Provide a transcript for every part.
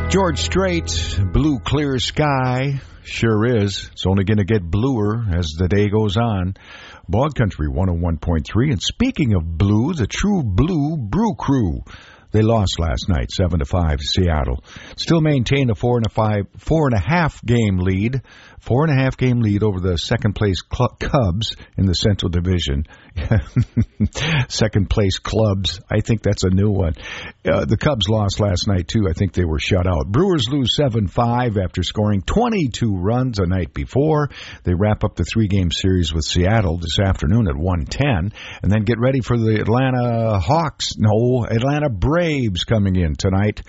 George Strait, Blue Clear Sky. Sure is. It's only going to get bluer as the day goes on. Bog Country 101.3. And speaking of blue, the True Blue Brew Crew. They lost last night, 7-5, Seattle. Still maintain a 4.5 game lead. 4.5 game lead over the second place Cubs in the Central Division. Second place Clubs. I think that's a new one. The Cubs lost last night, too. I think they were shut out. Brewers lose 7-5 after scoring 22 runs the night before. They wrap up the 3-game series with Seattle this afternoon at 1:10, and then get ready for the Atlanta Braves coming in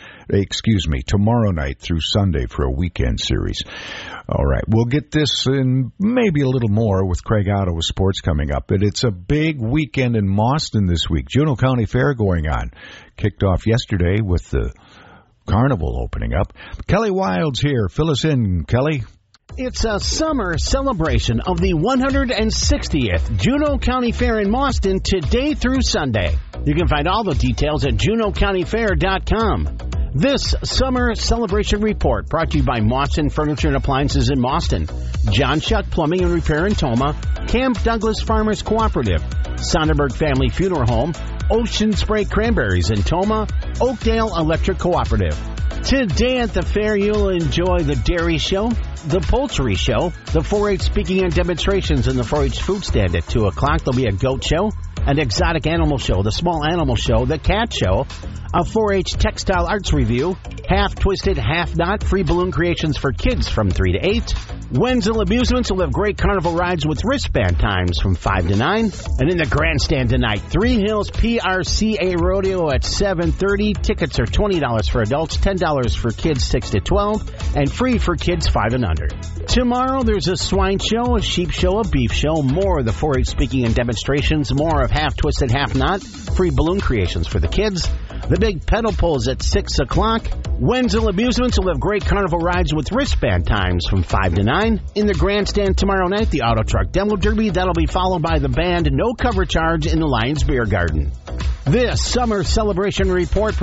tomorrow night through Sunday for a weekend series. All right, we'll get this and maybe a little more with Craig Otto with sports coming up. But it's a big weekend in Mauston this week. Juneau County Fair going on. Kicked off yesterday with the carnival opening up. Kelly Wild's here. Fill us in, Kelly. It's a summer celebration of the 160th Juneau County Fair in Mauston today through Sunday. You can find all the details at JuneauCountyFair.com. This summer celebration report brought to you by Mauston Furniture and Appliances in Mauston, John Shuck Plumbing and Repair in Toma, Camp Douglas Farmers Cooperative, Sonderberg Family Funeral Home, Ocean Spray Cranberries in Toma, Oakdale Electric Cooperative. Today at the fair, you'll enjoy the dairy show, the poultry show, the 4-H speaking and demonstrations, and the 4-H food stand at 2 o'clock. There'll be a goat show, an exotic animal show, the small animal show, the cat show, a 4-H textile arts review, half twisted, half knot, free balloon creations for kids from 3 to 8. Wenzel Amusements will have great carnival rides with wristband times from 5 to 9. And in the grandstand tonight, Three Hills PRCA Rodeo at 7:30. Tickets are $20 for adults, $10 for kids 6 to 12, and free for kids 5 and under. Tomorrow, there's a swine show, a sheep show, a beef show, more of the 4-H speaking and demonstrations, more of half twisted, half knot, free balloon creations for the kids. The big pedal pulls at 6 o'clock. Wenzel Amusements will have great carnival rides with wristband times from 5 to 9. In the grandstand tomorrow night, the Auto Truck Demo Derby. That'll be followed by the band No Cover Charge in the Lions Beer Garden. This summer celebration report